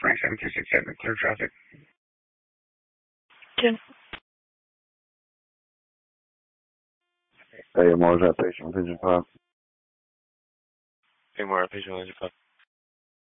Frank 7267, clear traffic. 10. AMR, is that patient Pigeon 5? AMR, patient Pigeon 5.